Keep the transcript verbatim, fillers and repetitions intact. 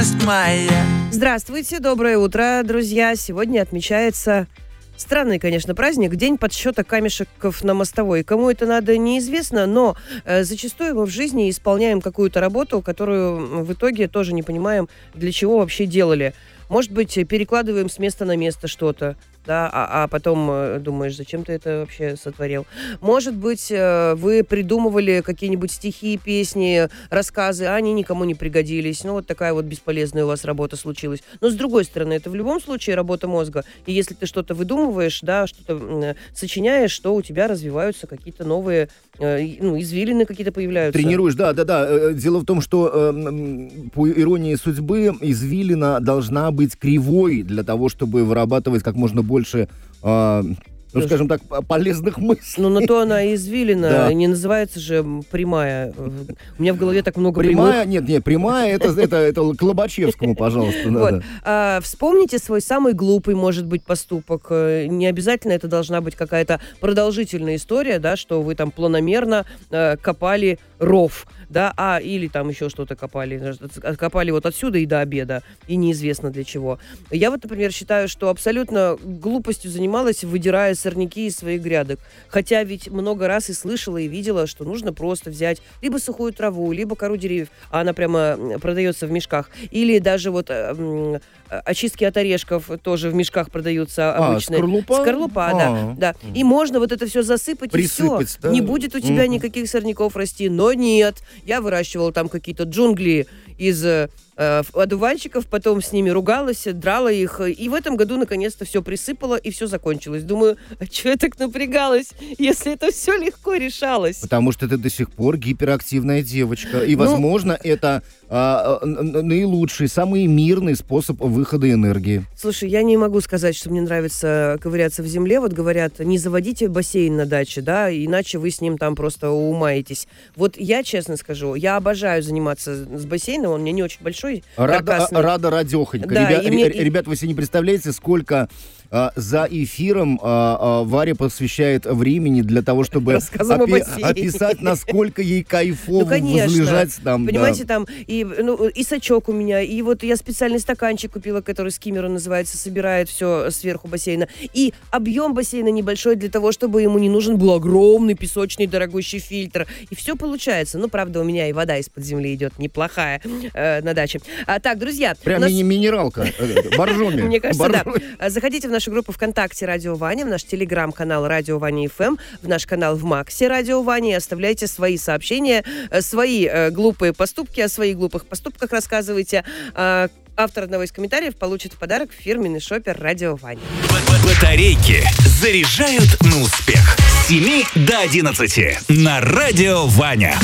нежность моя. Здравствуйте, доброе утро, друзья. Сегодня отмечается странный, конечно, праздник, день подсчета камешков на мостовой. Кому это надо, неизвестно, но э, зачастую мы в жизни исполняем какую-то работу, которую в итоге тоже не понимаем, для чего вообще делали. Может быть, перекладываем с места на место что-то, да, а, а потом э, думаешь, зачем ты это вообще сотворил. Может быть, э, вы придумывали какие-нибудь стихи, песни, рассказы, а они никому не пригодились. Ну, вот такая вот бесполезная у вас работа случилась. Но, с другой стороны, это в любом случае работа мозга. И если ты что-то выдумываешь, да, что-то э, сочиняешь, то у тебя развиваются какие-то новые, э, ну, извилины какие-то появляются. Тренируешь, да, да, да. Дело в том, что э, по иронии судьбы извилина должна быть кривой для того, чтобы вырабатывать как можно больше, э, ну, скажем так, полезных мыслей. Ну, на то она и извилина, Да. не называется же прямая. У меня в голове так много Прямая, прямых. нет, нет, прямая, это, это, это к Лобачевскому, пожалуйста. Да, Вот. да. А, вспомните свой самый глупый, может быть, поступок. Э, Не обязательно это должна быть какая-то продолжительная история, да, что вы там планомерно э, копали ров, да, а или там еще что-то копали, копали вот отсюда и до обеда, и неизвестно для чего. Я вот, например, считаю, что абсолютно глупостью занималась, выдирая сорняки из своих грядок. Хотя ведь много раз и слышала, и видела, что нужно просто взять либо сухую траву, либо кору деревьев, а она прямо продается в мешках, или даже вот э, м, очистки от орешков тоже в мешках продаются А, обычные. скорлупа? Скорлупа, А. да, да. И можно вот это все засыпать, Присыпать, и все. да? Не будет у тебя Мгм. никаких сорняков расти. Но нет. Я выращивала там какие-то джунгли из э, одуванчиков, потом с ними ругалась, драла их. И в этом году наконец-то все присыпала, и все закончилось. Думаю, а что я так напрягалась, если это все легко решалось? Потому что ты до сих пор гиперактивная девочка. И, Ну- возможно, это а, н- н- наилучший, самый мирный способ выхода энергии. Слушай, я не могу сказать, что мне нравится ковыряться в земле. Вот говорят, не заводите бассейн на даче, да, иначе вы с ним там просто умаетесь. Вот я, честно скажу, я обожаю заниматься с бассейном, он у меня не очень большой, Рада, каркасный. рада радехонька. Да, Ребя- и мне- ре- Ребят, вы себе не представляете, сколько а, за эфиром а, а, Варя посвящает времени для того, чтобы Рассказам о опи- бассейне. описать, насколько ей кайфово Ну, конечно. возлежать там. да. Понимаете, там и, ну, и сачок у меня, и вот я специальный стаканчик купила, который скиммер называется, собирает все сверху бассейна. И объем бассейна небольшой для того, чтобы ему не нужен был огромный песочный дорогущий фильтр. И все получается. Ну, правда, у меня и вода из-под земли идет неплохая э, на даче. А, так, друзья. у Прям нас- мини- минералка. э, Боржоми. Мне кажется, да. Боржоми. А, Заходите в нашу группу ВКонтакте «Радио Ваня», в наш телеграм-канал «Радио Ваня эф эм», в наш канал в Максе «Радио Ваня» и оставляйте свои сообщения, э, свои э, глупые поступки, о своих глупых поступках рассказывайте. А, Автор одного из комментариев получит в подарок фирменный шопер «Радио Ваня». Батарейки заряжают на успех. С семи до одиннадцати на Радио Ваня.